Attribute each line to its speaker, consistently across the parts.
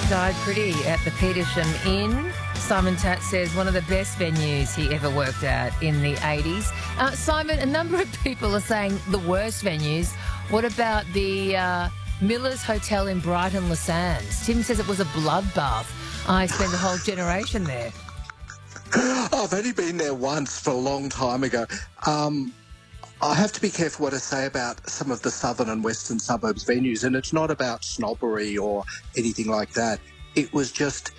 Speaker 1: Died pretty at the Petersham Inn. Simon Tatt says one of the best venues he ever worked at in the 80s. Simon, a number of people are saying the worst venues. What about the Miller's Hotel in Brighton, Les Sands? Tim says it was a bloodbath. I spent a whole generation there.
Speaker 2: I've only been there once for a long time ago. I have to be careful what I say about some of the southern and western suburbs venues, and it's not about snobbery or anything like that. It was just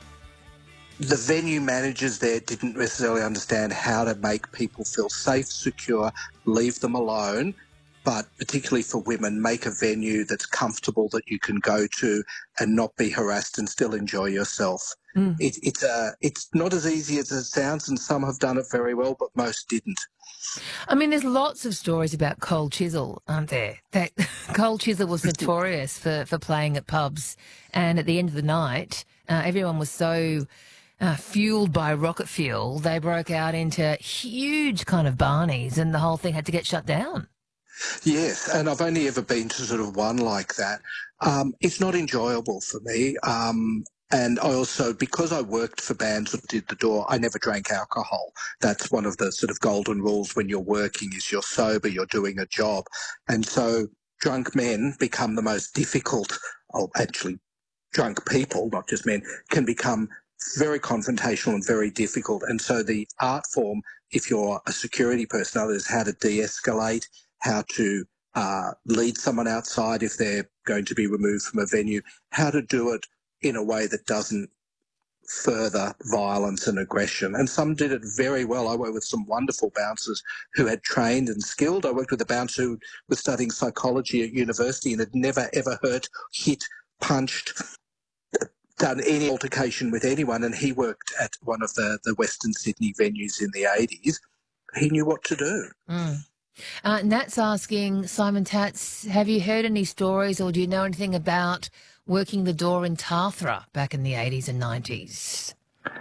Speaker 2: the venue managers there didn't necessarily understand how to make people feel safe, secure, leave them alone, but particularly for women, make a venue that's comfortable that you can go to and not be harassed and still enjoy yourself. It's not as easy as it sounds, and some have done it very well, but most didn't.
Speaker 1: I mean, there's lots of stories about Cold Chisel, aren't there? That Cold Chisel was notorious for playing at pubs, and at the end of the night, everyone was so fueled by rocket fuel, they broke out into huge kind of barneys, and the whole thing had to get shut down.
Speaker 2: Yes, and I've only ever been to sort of one like that. It's not enjoyable for me. And I also, because I worked for bands that did the door, I never drank alcohol. That's one of the sort of golden rules when you're working is you're sober, you're doing a job. And so drunk men become the most difficult, actually drunk people, not just men, can become very confrontational and very difficult. And so the art form, if you're a security personnel, is how to de-escalate, how to lead someone outside if they're going to be removed from a venue, how to do it in a way that doesn't further violence and aggression. And some did it very well. I worked with some wonderful bouncers who had trained and skilled. I worked with a bouncer who was studying psychology at university and had never, ever hurt, hit, punched, done any altercation with anyone. And he worked at one of the Western Sydney venues in the 80s. He knew what to do.
Speaker 1: Nat's asking, Simon Tatz, have you heard any stories or do you know anything about working the door in Tathra back in the 80s and 90s?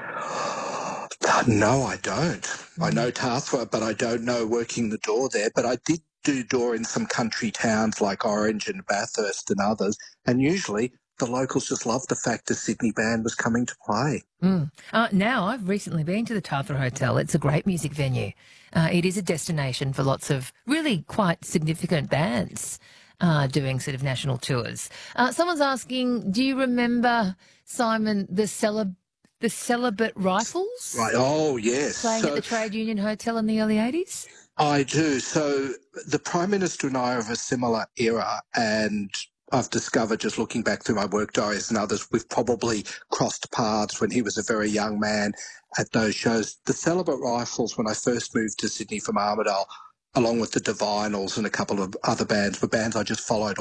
Speaker 2: No, I don't. I know Tathra, but I don't know working the door there. But I did do door in some country towns like Orange and Bathurst and others, and usually the locals just loved the fact the Sydney band was coming to play.
Speaker 1: Now, I've recently been to the Tathra Hotel. It's a great music venue. It is a destination for lots of really quite significant bands doing sort of national tours. Someone's asking, do you remember, Simon, the Celibate Rifles?
Speaker 2: Right. Oh, yes.
Speaker 1: Playing at the Trade Union Hotel in the early 80s?
Speaker 2: I do. So the Prime Minister and I are of a similar era, and I've discovered just looking back through my work diaries and others, we've probably crossed paths when he was a very young man at those shows. The Celibate Rifles, when I first moved to Sydney from Armidale, along with the Divinals and a couple of other bands, were bands I just followed